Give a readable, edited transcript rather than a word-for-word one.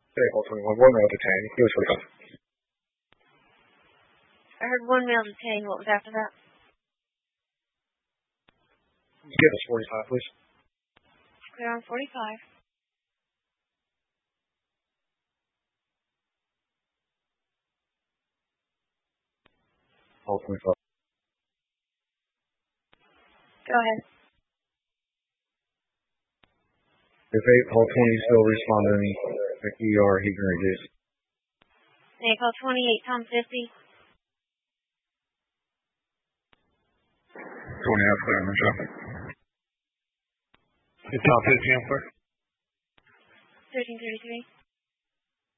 Okay, call 21, 1 male detained. He was 45. I heard 1 male detained. What was after that? Give us 45, please. Clear on 45. Call 25. Go ahead. If 8, call 20 still responding to ER, he can reduce. Hey, call 28, Tom 50. 20 out clear, Michelle. It's Tom 50 on clear. 1333.